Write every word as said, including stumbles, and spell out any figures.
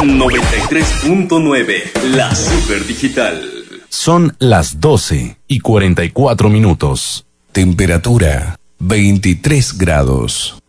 noventa y tres punto nueve, la Super Digital. Son las doce y cuarenta y cuatro minutos. Temperatura veintitrés grados.